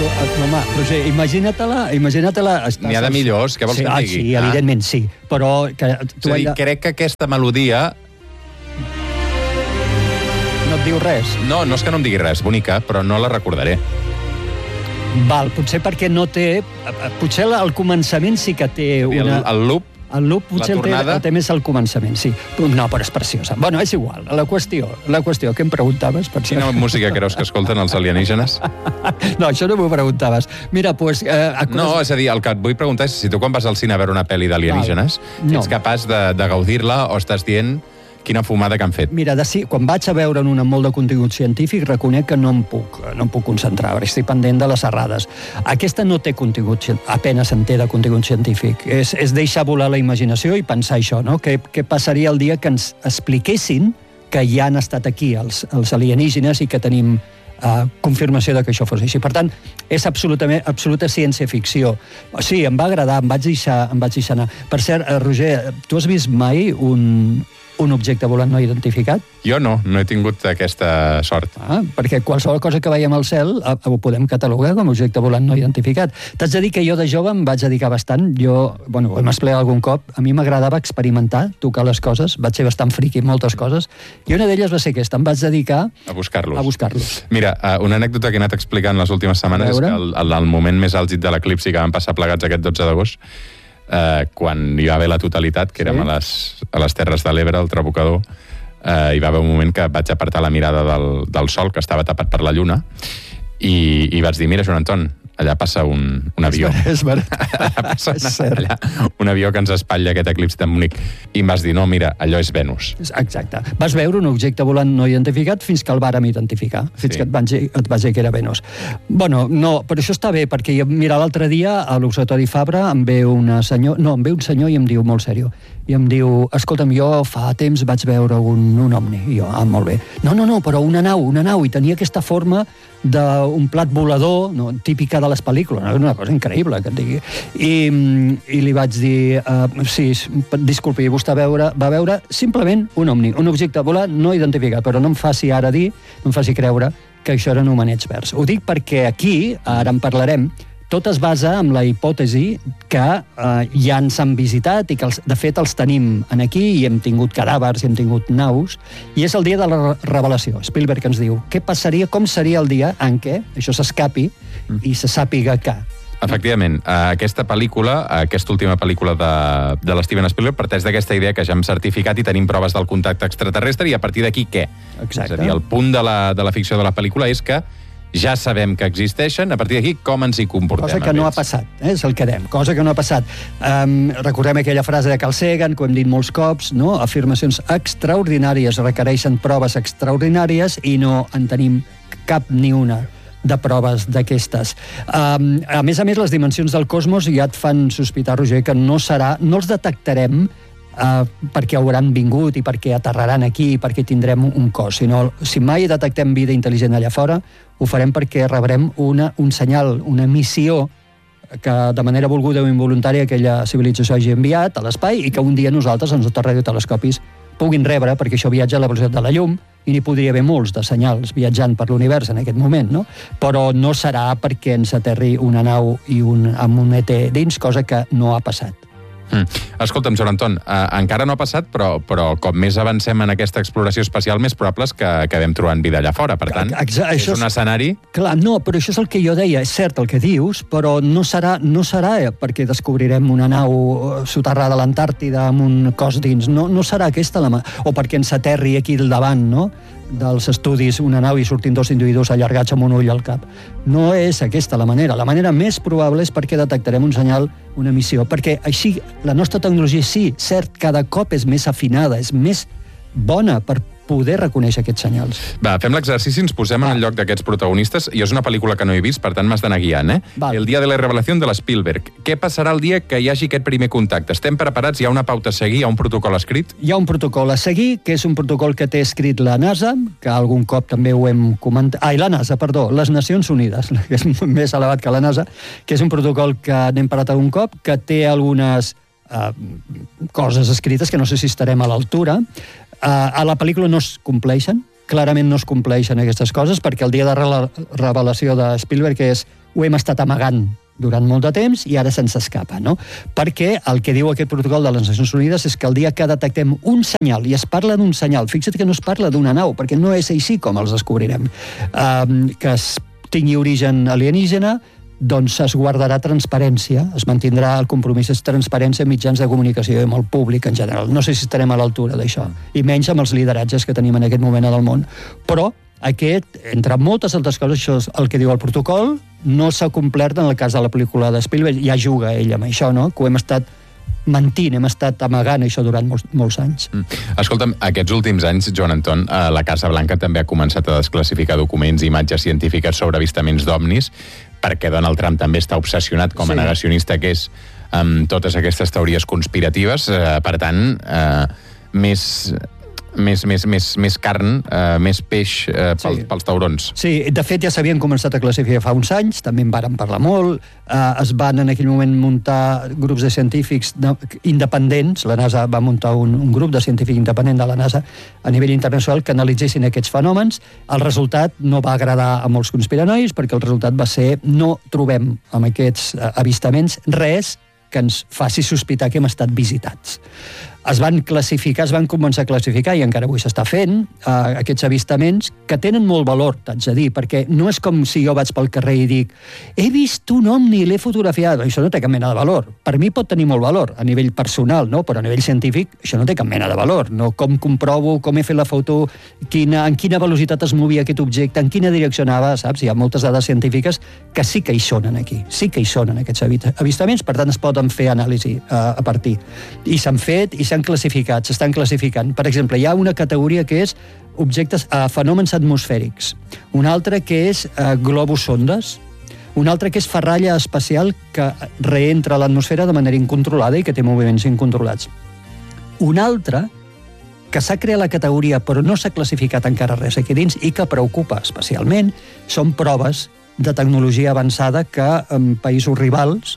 Home, Roger, imagina-te-la... N'hi ha de millors, què vols que em digui? Sí, evidentment, sí. Però... Crec que aquesta melodia... No et diu res? No és que no em digui res, bonica, però no la recordaré. Val, potser perquè no té... Potser al començament sí que té una... El loop? El loop potser el té més al començament, sí. No, però és preciosa. Bueno, és igual. La qüestió, què em preguntaves? Quina música creus que escolten els alienígenes? No, això no m'ho preguntaves. Mira, doncs... No, és a dir, el que et vull preguntar és si tu quan vas al cine a veure una pel·li d'alienígenes ets capaç de gaudir-la o estàs dient quina fumada que han fet. Mira, quan vaig a veure una amb molt de contingut científic, reconec que no em puc concentrar, perquè estic pendent de les errades. Aquesta no té contingut, apenas en té de contingut científic. És deixar volar la imaginació i pensar això, no? Què passaria el dia que ens expliquessin que ja han estat aquí els alienígenes i que tenim confirmació de que això fos així. Per tant, és absoluta ciència-ficció. Sí, em va agradar, em vaig deixar anar. Per cert, Roger, tu has vist mai un objecte volant no identificat? Jo no he tingut aquesta sort. Perquè qualsevol cosa que veiem al cel ho podem catalogar com a objecte volant no identificat. T'haig de dir que jo de jove em vaig dedicar bastant. Ho hem explicat algun cop. A mi m'agradava experimentar, tocar les coses. Vaig ser bastant friqui en moltes coses. I una d'elles va ser aquesta. Em vaig dedicar a buscar-los. Mira, una anècdota que he anat explicant les últimes setmanes és que el moment més àlgid de l'eclipsi que vam passar plegats aquest 12 d'agost, quan hi va haver la totalitat, que érem a les Terres de l'Ebre, al Trabocador, hi va haver un moment que vaig apartar la mirada del sol, que estava tapat per la lluna, i vaig dir, mira, Joan Anton, allà passa un avió. És veritat. Allà passa un avió que ens espatlla aquest eclipsi tan bonic. I em vas dir, no, mira, allò és Venus. Exacte. Vas veure un objecte volant no identificat fins que el vàrem identificar, fins que et vaig dir que era Venus. Bueno, no, però això està bé, perquè mira, l'altre dia a l'Observatori Fabra em ve un senyor i em diu, molt seriós, i em diu, escolta'm, jo fa temps vaig veure un ovni. I jo, molt bé. No, però una nau, i tenia aquesta forma d'un plat volador, típica de les pel·lícules, una cosa increïble que et digui. I li vaig dir, sí, disculpi, vostè va veure simplement un ovni, un objecte volant no identificat, però no em faci ara dir, no em faci creure que això eren homenets verds. Ho dic perquè aquí, ara en parlarem, tot es basa en la hipòtesi que ja ens han visitat i que, de fet, els tenim aquí i hem tingut cadàvers i hem tingut naus, i és el dia de la revelació. Spielberg ens diu, què passaria, com seria el dia en què això s'escapi i se sàpiga que... Efectivament, aquesta pel·lícula, aquesta última pel·lícula de l'Steven Spielberg, parteix d'aquesta idea que ja hem certificat i tenim proves del contacte extraterrestre, i a partir d'aquí què? Exacte. És a dir, el punt de la ficció de la pel·lícula és que ja sabem que existeixen, a partir d'aquí com ens hi comportem. Cosa que no ha passat, és el que dèiem, cosa que no ha passat. Recordem aquella frase de Carl Sagan, que ho hem dit molts cops, no? Afirmacions extraordinàries requereixen proves extraordinàries i no en tenim cap ni una de proves d'aquestes. A més, les dimensions del cosmos ja et fan sospitar, Roger, que no els detectarem perquè hauran vingut i perquè aterraran aquí i perquè tindrem un cos, sinó si mai detectem vida intel·ligent allà fora, ho farem perquè rebrem un senyal, una missió que de manera volguda o involuntària aquella civilització hagi enviat a l'espai i que un dia nosaltres, els nostres radiotelescopis, puguin rebre, perquè això viatja a la velocitat de la llum i n'hi podria haver molts de senyals viatjant per l'univers en aquest moment, no? Però no serà perquè ens aterri una nau i amb un ET dins, cosa que no ha passat. Escolta'm, Joan Anton, encara no ha passat, però com més avancem en aquesta exploració espacial, més probable és que acabem trobant vida allà fora. Per tant, és un escenari... Clar, no, però això és el que jo deia. És cert el que dius, però no serà perquè descobrirem una nau soterrada a l'Antàrtida amb un cos dins. No serà aquesta o perquè ens aterri aquí al davant, no?, dels estudis una nau i surtin dos individus allargats amb un ull al cap. No és aquesta la manera. La manera més probable és perquè detectarem un senyal, una missió. Perquè així la nostra tecnologia, sí, cert, cada cop és més afinada, és més bona per poder reconèixer aquests senyals. Va, fem l'exercici, ens posem en el lloc d'aquests protagonistes, i és una pel·lícula que no he vist, per tant m'has d'anar guiant, El dia de la revelació de l'Spielberg. Què passarà el dia que hi hagi aquest primer contacte? Estem preparats? Hi ha una pauta a seguir? Hi ha un protocol escrit? Hi ha un protocol a seguir, que és un protocol que té escrit la NASA, que algun cop també ho hem comentat... la NASA, perdó, les Nacions Unides, que és més elevat que la NASA, que és un protocol que n'hem parlat algun cop, que té algunes coses escrites que no sé si estarem a l'altura. A la pel·lícula no es compleixen, clarament no es compleixen aquestes coses, perquè el dia de la revelació de Spielberg és ho hem estat amagant durant molt de temps i ara se'ns escapa, no? Perquè el que diu aquest protocol de les Nacions Unides és que el dia que detectem un senyal, i es parla d'un senyal, fixa't que no es parla d'una nau, perquè no és així com els descobrirem, que es tingui origen alienígena, doncs es guardarà transparència, es mantindrà el compromís de transparència en mitjans de comunicació i amb el públic en general. No sé si estarem a l'altura d'això, i menys amb els lideratges que tenim en aquest moment al món. Però aquest, entre moltes altres coses, això és el que diu el protocol, no s'ha complert en el cas de la pel·lícula de Spielberg, ja juga ell amb això, no? Que ho hem estat mentint, hem estat amagant això durant molts anys. Escolta'm, aquests últims anys, Joan Anton, la Casa Blanca també ha començat a desclassificar documents i imatges científiques sobre avistaments d'ovnis, perquè Donald Trump també està obsessionat com a negacionista que és amb totes aquestes teories conspiratives. Per tant, més carn, més peix pels taurons. Sí, de fet ja s'havien començat a classificar fa uns anys, també en varen parlar molt, es van en aquell moment muntar grups de científics independents, la NASA va muntar un grup de científics independent de la NASA a nivell internacional que analitzessin aquests fenòmens. El resultat no va agradar a molts conspiranois perquè el resultat va ser no trobem amb aquests avistaments res que ens faci sospitar que hem estat visitats. Es van classificar, es van començar a classificar, i encara avui s'està fent, aquests avistaments que tenen molt valor, t'haig de dir, perquè no és com si jo vaig pel carrer i dic he vist un ovni, l'he fotografiat. Això no té cap mena de valor. Per mi pot tenir molt valor, a nivell personal, no? Però a nivell científic això no té cap mena de valor. No? Com comprovo, com he fet la foto, en quina velocitat es movia aquest objecte, en quina direcció anava, saps? Hi ha moltes dades científiques que sí que hi sonen aquí, sí que hi sonen aquests avistaments, per tant es poden fer anàlisi a partir. I s'han fet, i s'han classificat, s'estan classificant. Per exemple, hi ha una categoria que és objectes, fenòmens atmosfèrics, una altra que és globus sondes, una altra que és ferralla espacial que reentra a l'atmosfera de manera incontrolada i que té moviments incontrolats. Una altra que s'ha creat la categoria però no s'ha classificat encara res aquí dins i que preocupa especialment són proves de tecnologia avançada que en països rivals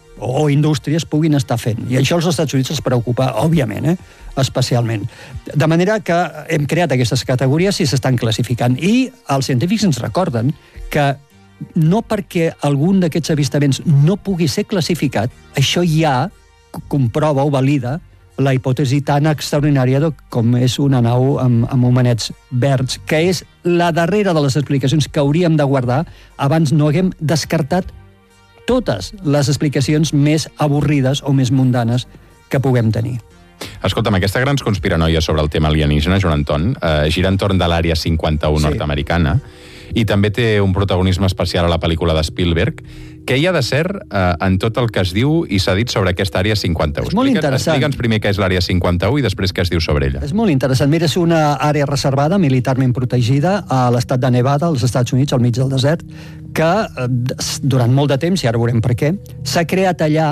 o indústries puguin estar fent. I això als Estats Units es preocupa, òbviament, especialment. De manera que hem creat aquestes categories i s'estan classificant. I els científics ens recorden que no perquè algun d'aquests avistaments no pugui ser classificat, això ja comprova o valida la hipòtesi tan extraordinària com és una nau amb homenets verds, que és la darrera de les explicacions que hauríem de guardar abans no haguem descartat totes les explicacions més avorrides o més mundanes que puguem tenir. Escolta'm, aquesta grans conspiranoia sobre el tema alienígena, Joan Anton, gira entorn de l'Àrea 51 nord-americana i també té un protagonisme especial a la pel·lícula de Spielberg. Què hi ha de cert en tot el que es diu i s'ha dit sobre aquesta Àrea 51? És molt interessant. Explica'ns primer què és l'Àrea 51 i després què es diu sobre ella. És molt interessant. Mira, és una àrea reservada, militarment protegida, a l'estat de Nevada, als Estats Units, al mig del desert, que durant molt de temps, i ara veurem per què, s'ha creat allà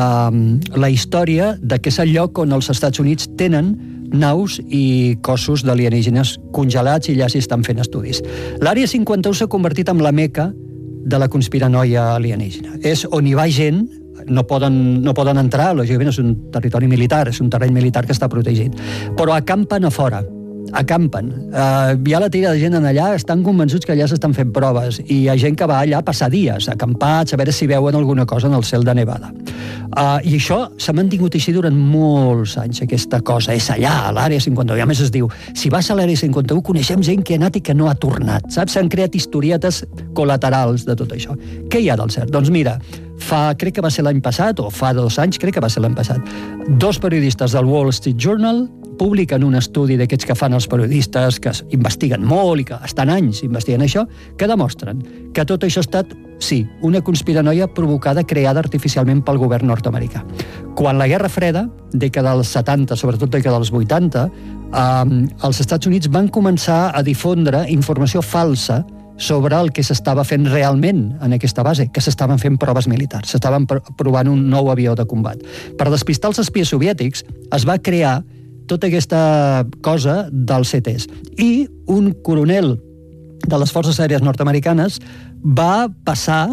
la història de que és el lloc on els Estats Units tenen naus i cossos d'alienígenes congelats i allà s'hi estan fent estudis. L'Àrea 51 s'ha convertit en la meca de la conspiranoia alienígena. És on hi va gent, no poden entrar, lògicament és un territori militar, és un terreny militar que està protegit, però acampen a fora. Acampen. Hi ha la tira de gent en allà, estan convençuts que allà s'estan fent proves i hi ha gent que va allà a passar dies, acampats, a veure si veuen alguna cosa en el cel de Nevada. I això s'ha mantingut així durant molts anys, aquesta cosa. És allà, a l'Àrea 51. I a més es diu, si vas a l'Àrea 51 coneixem gent que ha anat i que no ha tornat. Saps? S'han creat historietes col·laterals de tot això. Què hi ha del cert? Doncs mira, crec que va ser l'any passat, o fa 2 anys, crec que va ser l'any passat, 2 periodistes del Wall Street Journal publiquen un estudi d'aquests que fan els periodistes, que investiguen molt i que estan anys investigant això, que demostren que tot això ha estat, sí, una conspiranoia provocada, creada artificialment pel govern nord-americà. Quan la Guerra Freda, dècada dels 70, sobretot dècada dels 80, els Estats Units van començar a difondre informació falsa sobre el que s'estava fent realment en aquesta base, que s'estaven fent proves militars, s'estaven provant un nou avió de combat. Per despistar els espies soviètics es va crear tota aquesta cosa dels CTs. I un coronel de les Forces Aèries nord-americanes va passar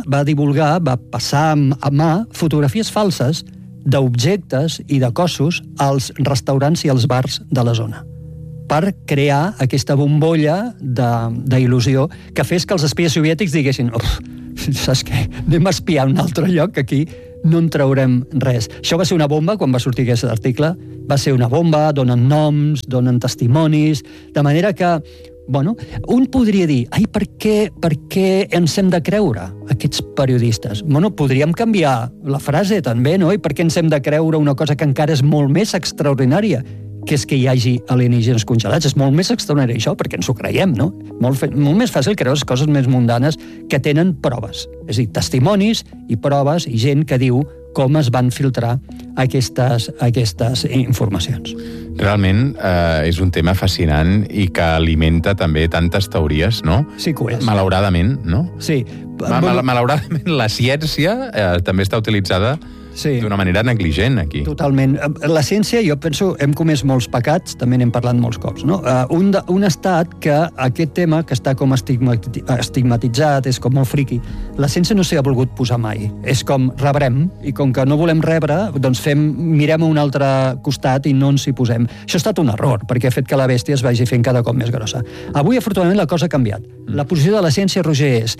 a mà fotografies falses d'objectes i de cossos als restaurants i als bars de la zona, per crear aquesta bombolla d'il·lusió que fes que els espies soviètics diguessin saps què? Anem a espiar a un altre lloc, que aquí no en traurem res. Això va ser una bomba, quan va sortir aquest article, va ser una bomba, donen noms, donen testimonis, de manera que, bueno, un podria dir, ai, per què ens hem de creure, aquests periodistes? Bueno, podríem canviar la frase, també, no? I per què ens hem de creure una cosa que encara és molt més extraordinària, que és que hi hagi alienígenes congelats? És molt més extraordinari això, perquè ens ho creiem, no? Molt més fàcil creure les coses més mundanes que tenen proves. És a dir, testimonis i proves i gent que diu com es van filtrar aquestes informacions. Realment és un tema fascinant i que alimenta també tantes teories, no? Sí que ho és. Malauradament, no? Sí. Malauradament la ciència també està utilitzada d'una manera negligent aquí. Totalment. La ciència, jo penso, hem comès molts pecats, també n'hem parlat molts cops, no? Un estat que aquest tema, que està com estigmatitzat, és com molt friqui, la ciència no s'hi ha volgut posar mai. És com rebrem, i com que no volem rebre, doncs mirem a un altre costat i no ens hi posem. Això ha estat un error, perquè ha fet que la bèstia es vagi fent cada cop més grossa. Avui, afortunadament, la cosa ha canviat. La posició de la ciència, Roger, és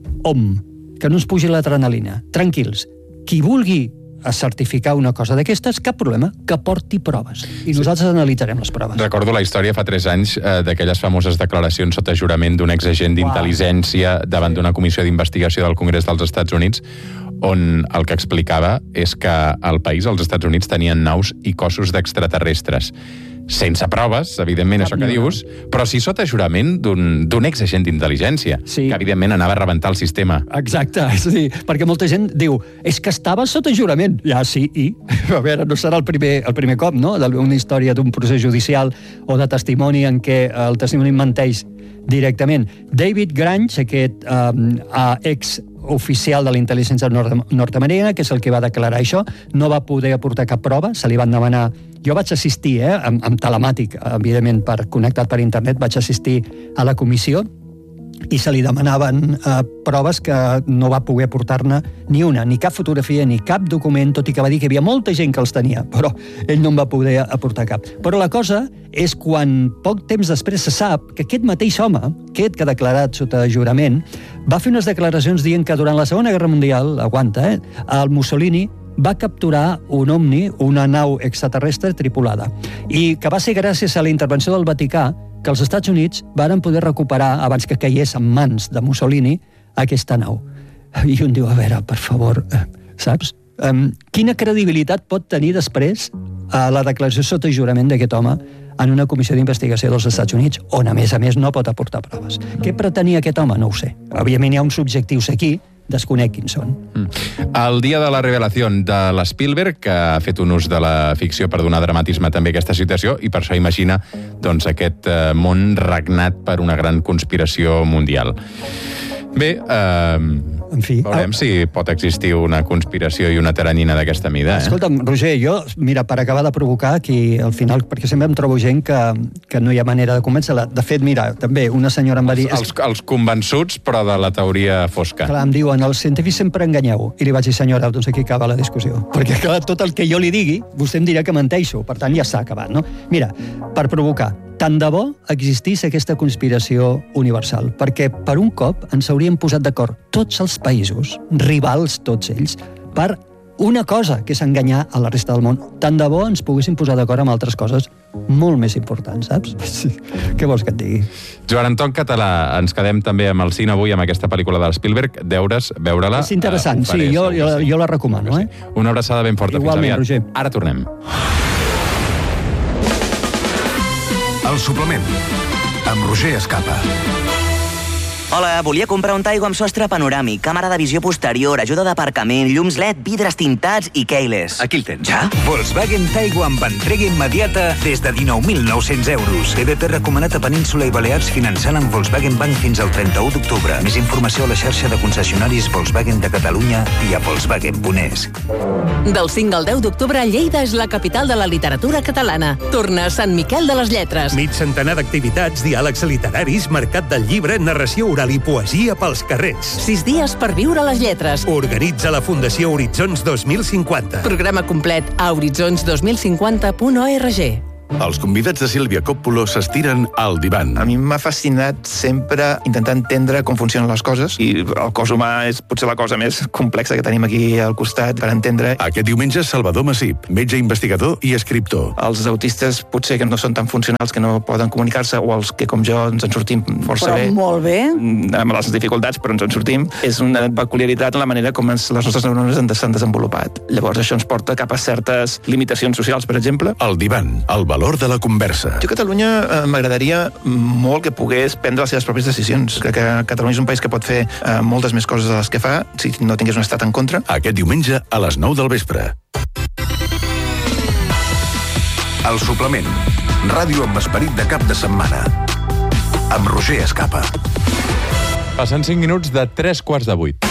que no ens pugi l'adrenalina. Tranquils. Qui vulgui a certificar una cosa d'aquestes, cap problema, que porti proves. I nosaltres analitzarem les proves. Recordo la història fa 3 anys d'aquelles famoses declaracions sota jurament d'un exagent d'intel·ligència davant d'una comissió d'investigació del Congrés dels Estats Units, on el que explicava és que al país, als Estats Units, tenien naus i cossos d'extraterrestres. Sense proves, evidentment, això que dius, però sí sota jurament d'un exagent d'intel·ligència, que evidentment anava a rebentar el sistema. Exacte, és a dir, perquè molta gent diu, és que estava sota jurament. Ja, sí, i? A veure, no serà el primer cop, no?, d'una història d'un procés judicial o de testimoni en què el testimoni menteix directament. David Grange, aquest ex-oficial de la intel·ligència nord-americana, que és el que va declarar això, no va poder aportar cap prova, se li van demanar. Jo vaig assistir, amb telemàtic, evidentment, connectat per internet, vaig assistir a la comissió i se li demanaven proves que no va poder aportar-ne ni una, ni cap fotografia, ni cap document, tot i que va dir que hi havia molta gent que els tenia, però ell no en va poder aportar cap. Però la cosa és quan poc temps després se sap que aquest mateix home, aquest que ha declarat sota jurament, va fer unes declaracions dient que durant la Segona Guerra Mundial, aguanta, el Mussolini va capturar un ovni, una nau extraterrestre tripulada, i que va ser gràcies a la intervenció del Vaticà que els Estats Units varen poder recuperar, abans que caigués en mans de Mussolini, aquesta nau. I un diu, a veure, per favor, saps? Quina credibilitat pot tenir després la declaració sota jurament d'aquest home en una comissió d'investigació dels Estats Units, on, a més, no pot aportar proves? Què pretenia aquest home? No ho sé. Òbviament hi ha uns objectius aquí, desconec quins són. El dia de la revelació de l'Spielberg, que ha fet un ús de la ficció per donar dramatisme també a aquesta situació, i per això imagina doncs, aquest món regnat per una gran conspiració mundial. Bé, en fi, veurem si pot existir una conspiració i una teranyina d'aquesta mida. Escolta'm, Roger, jo, mira, per acabar de provocar aquí al final, perquè sempre em trobo gent que no hi ha manera de convèncer-la. De fet, mira, també una senyora em va dir... Els convençuts, però de la teoria fosca. Clar, em diuen, els científics sempre enganyeu. I li vaig dir, senyora, doncs aquí acaba la discussió. Perquè, clar, tot el que jo li digui, vostè em dirà que menteixo. Per tant, ja s'ha acabat, no? Mira, per provocar, tant de bo existís aquesta conspiració universal, perquè per un cop ens hauríem posat d'acord tots els països, rivals tots ells, per una cosa, que és enganyar a la resta del món. Tant de bo ens poguéssim posar d'acord amb altres coses molt més importants, saps? Què vols que et digui? Joan Anton Català, ens quedem també amb el cine avui, amb aquesta pel·lícula de Spielberg, Deures, veure-la. És interessant, sí, jo la recomano. Una abraçada ben forta. Igualment, Roger. Ara tornem. El suplement, amb Roger Escapa. Hola, volia comprar un Taigo amb sostre panoràmic, càmera de visió posterior, ajuda d'aparcament, llums LED, vidres tintats i keyless. Aquí el tens. Ja? Volkswagen Taigo amb entrega immediata des de 19.900 euros. EDP recomanat a Península i Balears finançant amb Volkswagen Bank fins al 31 d'octubre. Més informació a la xarxa de concessionaris Volkswagen de Catalunya i a Volkswagen.es. Del 5 al 10 d'octubre, Lleida és la capital de la literatura catalana. Torna a Sant Miquel de les Lletres. Mig centenar d'activitats, diàlegs literaris, mercat del llibre, narració oral i poesia pels carrers. 6 dies per viure les lletres. Organitza la Fundació Horitzons 2050. Programa complet a horitzons2050.org. Els convidats de Sílvia Coppolo s'estiren al divan. A mi m'ha fascinat sempre intentar entendre com funcionen les coses, i el cos humà és potser la cosa més complexa que tenim aquí al costat per entendre. Aquest diumenge, Salvador Massip, metge investigador i escriptor. Els autistes potser que no són tan funcionals, que no poden comunicar-se, o els que, com jo, ens en sortim força bé. Però molt bé. Amb les dificultats, però ens en sortim. És una peculiaritat en la manera com les nostres neurones s'han desenvolupat. Llavors això ens porta cap a certes limitacions socials, per exemple. El divan, el valor de la conversa. Jo a Catalunya m'agradaria molt que pogués prendre les seves pròpies decisions. Crec que Catalunya és un país que pot fer moltes més coses de les que fa si no tingués un estat en contra. Aquest diumenge a les 9 del vespre. El suplement. Ràdio amb esperit de cap de setmana. Amb Roger Escapa. Passen 5 minuts de 7:45.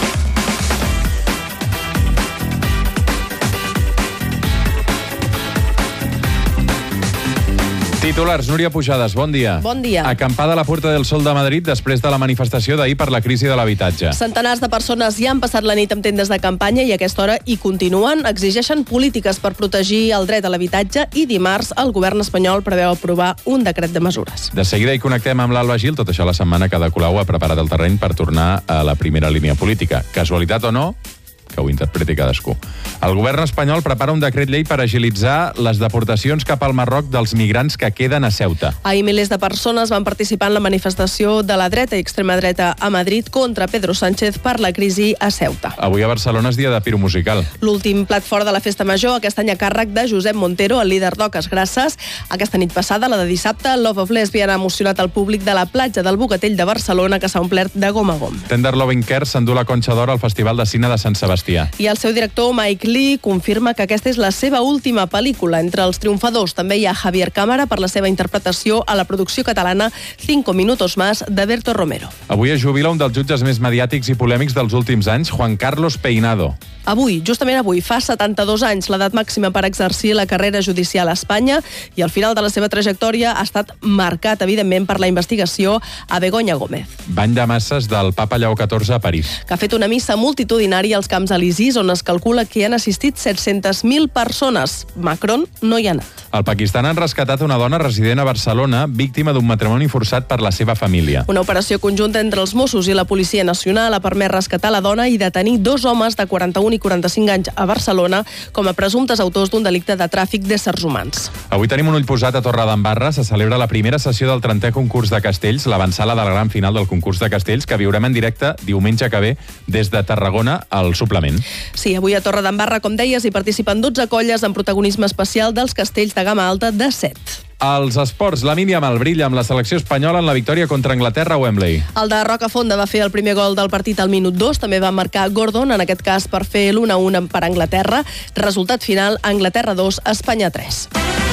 Titulars, Núria Pujades, bon dia. Bon dia. Acampada a la Puerta del Sol de Madrid després de la manifestació d'ahir per la crisi de l'habitatge. Centenars de persones ja han passat la nit amb tendes de campanya i a aquesta hora hi continuen. Exigeixen polítiques per protegir el dret a l'habitatge i dimarts el govern espanyol preveu aprovar un decret de mesures. De seguida hi connectem amb l'Alba Gil. Tot això la setmana que Ada Colau ha preparat el terreny per tornar a la primera línia política. Casualitat o no? Que ho interpreti cadascú. El govern espanyol prepara un decret llei per agilitzar les deportacions cap al Marroc dels migrants que queden a Ceuta. Ahir milers de persones van participar en la manifestació de la dreta i extrema dreta a Madrid contra Pedro Sánchez per la crisi a Ceuta. Avui a Barcelona és dia de piro musical. L'últim plat fort de la festa major, aquest any a càrrec de Josep Montero, el líder d'Oques Grasses. Aquesta nit passada, la de dissabte, Love of Lesbian ha emocionat el públic de la platja del Bogatell de Barcelona, que s'ha omplert de gom a gom. Tender Loving Care s'endú la Conxa d'Or al Festival de Cine de Sant Sebastià. I el seu director, Mike Lee, confirma que aquesta és la seva última pel·lícula. Entre els triomfadors també hi ha Javier Cámara per la seva interpretació a la producció catalana 5 minutos más de Berto Romero. Avui es jubila un dels jutges més mediàtics i polèmics dels últims anys, Juan Carlos Peinado. Avui, justament avui, fa 72 anys l'edat màxima per exercir la carrera judicial a Espanya i al final de la seva trajectòria ha estat marcat, evidentment, per la investigació a Begoña Gómez. Bany de masses del papa Lleó XIV a París. Que ha fet una missa multitudinària als Camps Elisis, on es calcula que hi han assistit 700.000 persones. Macron no hi ha anat. Al Pakistan han rescatat una dona resident a Barcelona, víctima d'un matrimoni forçat per la seva família. Una operació conjunta entre els Mossos i la Policia Nacional ha permès rescatar la dona i detenir 2 homes de 41 i 45 anys a Barcelona com a presumptes autors d'un delicte de tràfic d'éssers humans. Avui tenim un ull posat a Torredembarra. Se celebra la primera sessió del 30è concurs de castells, l'avançala de la gran final del concurs de castells, que viurem en directe diumenge que ve des de Tarragona al suplement. Sí, avui a Torredembarra, com deies, hi participen 12 colles amb protagonisme especial dels castells de gamma alta de 7. Els esports, la Mínia Mal brilla amb la selecció espanyola en la victòria contra Anglaterra a Wembley. El de Rocafonda va fer el primer gol del partit al minut 2, també va marcar Gordon, en aquest cas per fer l'1-1 per Anglaterra. Resultat final, Anglaterra 2, Espanya 3.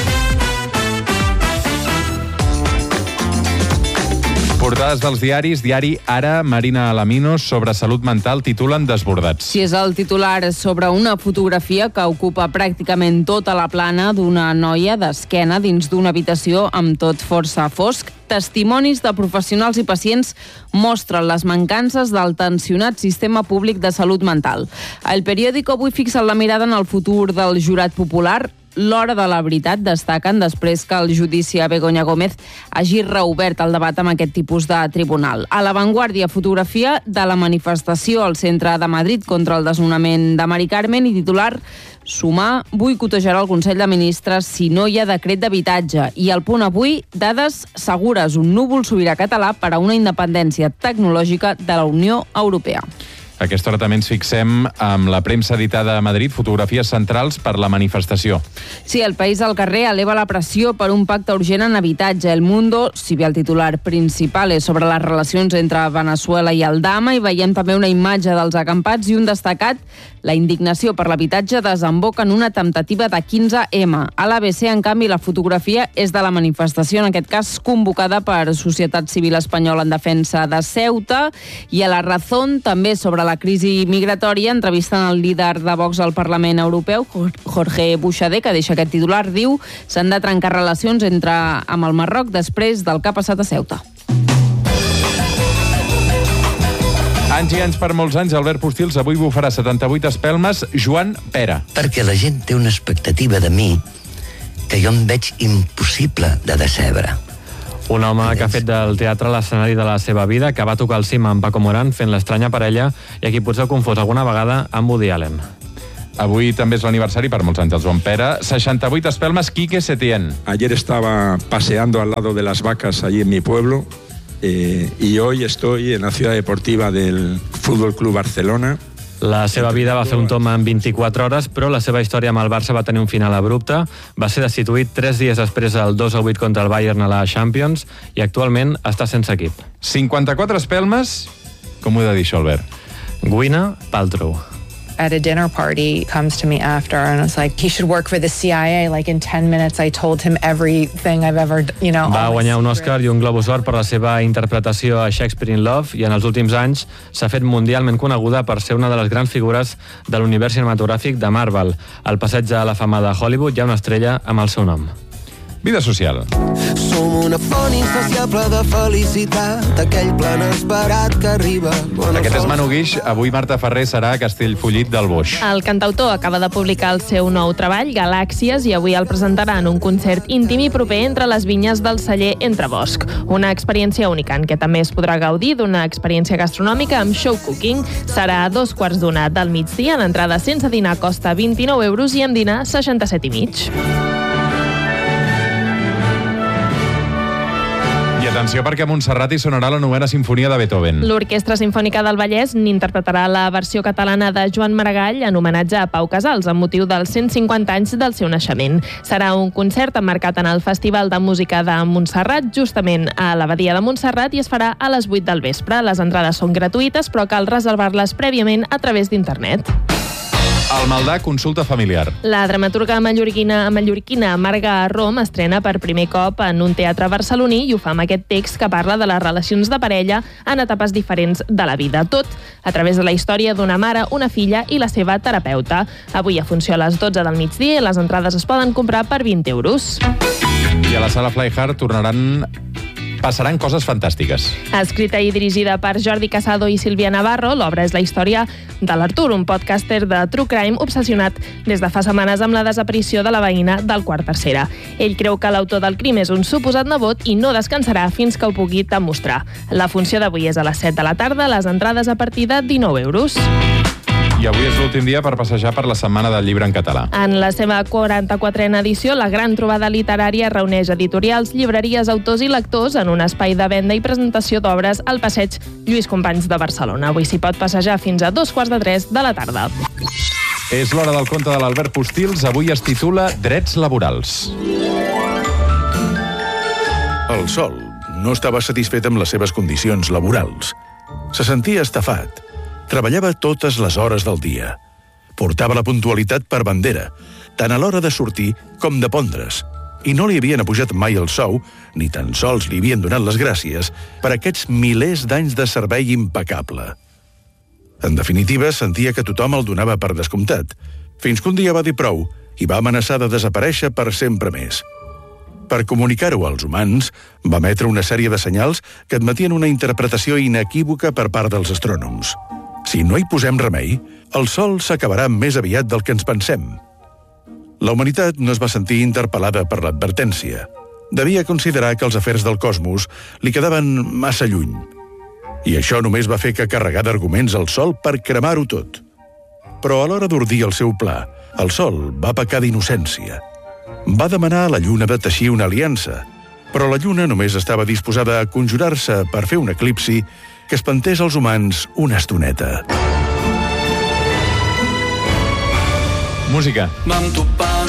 Portades dels diaris. Diari Ara, Marina Alaminos, sobre salut mental, titulen Desbordats. Sí, és el titular sobre una fotografia que ocupa pràcticament tota la plana d'una noia d'esquena dins d'una habitació amb tot força fosc. Testimonis de professionals i pacients mostren les mancances del tensionat sistema públic de salut mental. El periòdico avui fixa la mirada en el futur del jurat popular. L'hora de la veritat, destaquen, després que el judici a Begoña Gómez hagi reobert el debat amb aquest tipus de tribunal. A l'avantguàrdia, fotografia de la manifestació al centre de Madrid contra el desnonament de Mari Carmen i titular: Sumar boicotejarà el Consell de Ministres si no hi ha decret d'habitatge. I al Punt avui, dades segures, un núvol sobirà català per a una independència tecnològica de la Unió Europea. A aquesta hora també ens fixem amb la premsa editada a Madrid, fotografies centrals per la manifestació. Sí, el País al carrer eleva la pressió per un pacte urgent en habitatge. El Mundo, si bé el titular principal és sobre les relacions entre Veneçuela i Aldama, i veiem també una imatge dels acampats i un destacat: la indignació per l'habitatge desemboca en una temptativa de 15M. A l'ABC, en canvi, la fotografia és de la manifestació, en aquest cas convocada per Societat Civil Espanyola en Defensa de Ceuta, i a La Razón, també sobre la crisi migratòria, entrevisten el líder de Vox al Parlament Europeu, Jorge Buixader, que deixa aquest titular, diu: s'han de trencar relacions amb el Marroc després del que ha passat a Ceuta. Anys i anys per molts anys, Albert Postils avui bufarà 78 espelmes. Joan Pera. Perquè la gent té una expectativa de mi que jo em veig impossible de decebre. Un home que ha fet del teatre l'escenari de la seva vida, que va tocar el cim amb Paco Morán fent l'estranya parella i a qui potser heu confós alguna vegada amb Woody Allen. Avui també és l'aniversari per molts anys del Joan Pere. 68 espelmes, Quique Setién. Ayer estaba paseando al lado de las vacas allí en mi pueblo y hoy estoy en la ciudad deportiva del Fútbol Club Barcelona. La seva vida va fer un tomb en 24 hores, però la seva història amb el Barça va tenir un final abrupte. Va ser destituït 3 dies després del 2-8 contra el Bayern a la Champions i actualment està sense equip. 54 espelmes, com ho he de dir això, Albert? Gwyneth Paltrow. At a dinner party, comes to me after, and it's like, he should work for the CIA. Like, in 10 minutes, I told him everything I've ever, Va guanyar un Òscar i un Globus d'Or per la seva interpretació a Shakespeare in Love i en els últims anys s'ha fet mundialment coneguda per ser una de les grans figures de l'univers cinematogràfic de Marvel. Al passeig de la fama de Hollywood hi ha una estrella amb el seu nom. Vida social. Som una font insaciable de felicitat, aquell plan esperat que arriba. Aquest és Manu Guix. Avui Marta Ferrer serà a Castellfollit del Boix. El cantautor acaba de publicar el seu nou treball, Galàxies, i avui el presentarà en un concert íntim i proper entre les vinyes del celler Entrebosc. Una experiència única en què també es podrà gaudir d'una experiència gastronòmica amb show cooking. Serà a 2:15 del migdia. L'entrada sense dinar costa 29 euros i amb dinar 67,5. I atenció, perquè a Montserrat hi sonarà la 9ª Simfonia de Beethoven. L'Orquestra Simfònica del Vallès n'interpretarà la versió catalana de Joan Maragall en homenatge a Pau Casals, amb motiu dels 150 anys del seu naixement. Serà un concert emmarcat en el Festival de Música de Montserrat, justament a l'Abadia de Montserrat, i es farà a les 8 del vespre. Les entrades són gratuïtes, però cal reservar-les prèviament a través d'internet. El Maldà, consulta familiar. La dramaturga mallorquina Marga Rom estrena per primer cop en un teatre barceloní i ho fa amb aquest text que parla de les relacions de parella en etapes diferents de la vida. Tot a través de la història d'una mare, una filla i la seva terapeuta. Avui a funció a les 12 del migdia i les entrades es poden comprar per 20 euros. I a la sala Fly Hard passaran coses fantàstiques. Escrita i dirigida per Jordi Casado i Sílvia Navarro, l'obra és la història de l'Artur, un podcaster de True Crime obsessionat des de fa setmanes amb la desaparició de la veïna del quart tercera. Ell creu que l'autor del crim és un suposat nebot i no descansarà fins que ho pugui demostrar. La funció d'avui és a les 7 de la tarda, les entrades a partir de 19 euros. I avui és l'últim dia per passejar per la Setmana del Llibre en català. En la seva 44a edició, la gran trobada literària reuneix editorials, llibreries, autors i lectors en un espai de venda i presentació d'obres al passeig Lluís Companys de Barcelona. Avui s'hi pot passejar fins a 2:15 de la tarda. És l'hora del conte de l'Albert Postils. Avui es titula Drets laborals. El Sol no estava satisfet amb les seves condicions laborals. Se sentia estafat. Treballava totes les hores del dia. Portava la puntualitat per bandera, tant a l'hora de sortir com de pondre's, i no li havien apujat mai el sou, ni tan sols li havien donat les gràcies per aquests milers d'anys de servei impecable. En definitiva, sentia que tothom el donava per descomptat, fins que un dia va dir prou i va amenaçar de desaparèixer per sempre més. Per comunicar-ho als humans, va emetre una sèrie de senyals que admetien una interpretació inequívoca per part dels astrònoms. Si no hi posem remei, el Sol s'acabarà més aviat del que ens pensem. La humanitat no es va sentir interpel·lada per l'advertència. Devia considerar que els afers del cosmos li quedaven massa lluny. I això només va fer que carregar d'arguments al Sol per cremar-ho tot. Però a l'hora d'ordir el seu pla, el Sol va pecar d'innocència. Va demanar a la Lluna de teixir una aliança, però la Lluna només estava disposada a conjurar-se per fer un eclipsi que espantés els humans una estoneta. Música. Vam topar